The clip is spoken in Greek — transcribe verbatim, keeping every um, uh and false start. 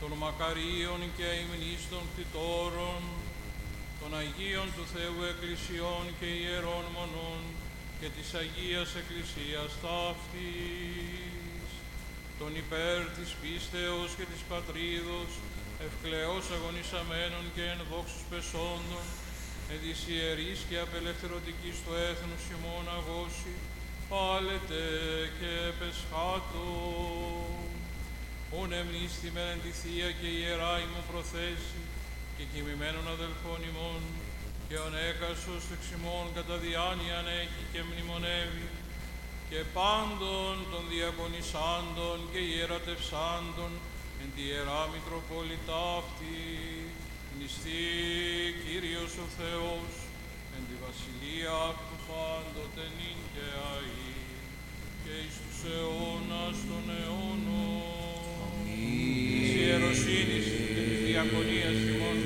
των μακαρίων και υμνής των κτητόρων, των Αγίων του Θεού Εκκλησιών και ιερών μονών και της Αγίας Εκκλησίας ταύτης, των υπέρ της πίστεως και της πατρίδος, ευκλαιώς αγωνισαμένων και εν δόξους πεσόντων, εν της ιερής και απελευθερωτικής του έθνους ημών αγώση, πάλετε και πεσχάτω. Ον εμνίστημεν εν τη Θεία και Ιερά ημών προθέσει, και κοιμημένων αδελφών ημών, και ον έκασος εξ ημών κατά διάνοιαν έχει και μνημονεύει, και πάντων των διακονισάντων και ιερατευσάντων εν τη Ιερά Μητροπόλη ταύτη, νηστεί Κύριος ο Θεός, εν τη βασιλεία του πάντοτε νυν και αεί, και εις τους αιώνας των αιώνων. Της ιεροσύνης και της διακονίας ημών,